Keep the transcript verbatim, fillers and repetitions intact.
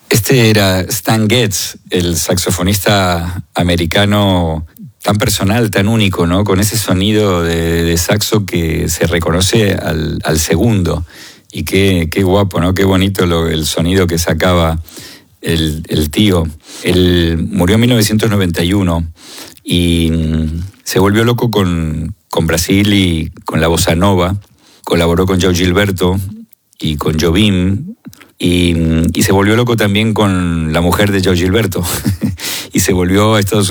Este era Stan Getz, el saxofonista americano tan personal, tan único, ¿no? Con ese sonido de, de saxo que se reconoce al, al segundo. Y qué, qué guapo, ¿no? Qué bonito lo, el sonido que sacaba el, el tío. Él murió en mil novecientos noventa y uno y se volvió loco con, con Brasil y con la bossa nova. Colaboró con João Gilberto y con Jobim. Y, y se volvió loco también con la mujer de João Gilberto. Y se volvió a Estados Unidos